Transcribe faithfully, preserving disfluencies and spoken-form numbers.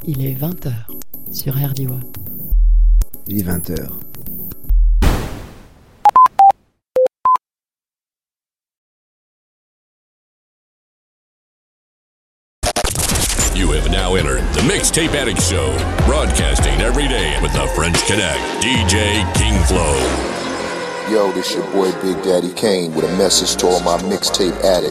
Il est vingt heures sur R D W. Il est vingt heures. You have now entered the Mixtape Addict Show, broadcasting every day with the French Connect, D J King Flow. Yo, this your boy Big Daddy Kane with a message to all my mixtape addicts.